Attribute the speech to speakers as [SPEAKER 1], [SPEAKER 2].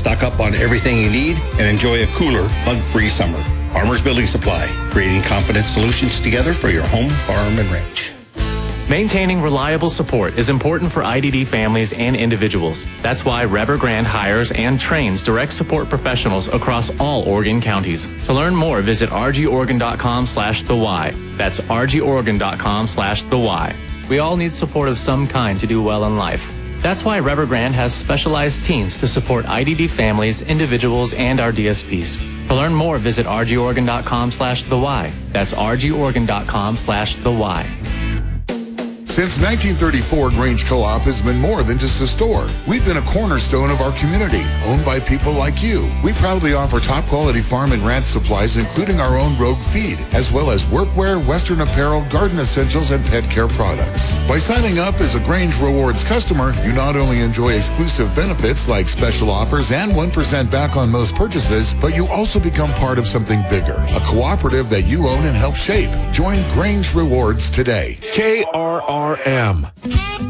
[SPEAKER 1] Stock up on everything you need and enjoy a cooler, bug-free summer. Farmers Building Supply, creating confident solutions together for your home, farm, and ranch.
[SPEAKER 2] Maintaining reliable support is important for IDD families and individuals. That's why Evergrande hires and trains direct support professionals across all Oregon counties. To learn more, visit rgoregon.com/thewhy. That's rgoregon.com/thewhy. We all need support of some kind to do well in life. That's why Evergrande has specialized teams to support IDD families, individuals, and our DSPs. To learn more, visit rgoregon.com/thewhy. That's rgoregon.com/thewhy.
[SPEAKER 3] Since 1934, Grange Co-op has been more than just a store. We've been a cornerstone of our community, owned by people like you. We proudly offer top-quality farm and ranch supplies, including our own Rogue feed, as well as workwear, Western apparel, garden essentials, and pet care products. By signing up as a Grange Rewards customer, you not only enjoy exclusive benefits like special offers and 1% back on most purchases, but you also become part of something bigger, a cooperative that you own and help shape. Join Grange Rewards today. KRRM.